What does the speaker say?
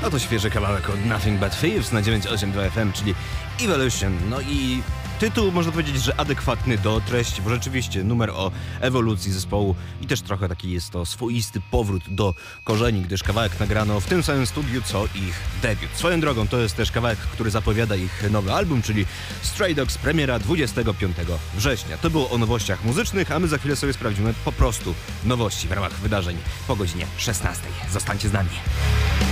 Oto świeży kawałek od Nothing But Thieves na 982 FM, czyli Evolution. No i tytuł można powiedzieć, że adekwatny do treści, bo rzeczywiście numer o ewolucji zespołu i też trochę taki jest to swoisty powrót do korzeni, gdyż kawałek nagrano w tym samym studiu co ich debiut. Swoją drogą to jest też kawałek, który zapowiada ich nowy album, czyli Stray Dogs, premiera 25 września. To było o nowościach muzycznych, a my za chwilę sobie sprawdzimy po prostu nowości w ramach wydarzeń po godzinie 16. Zostańcie z nami.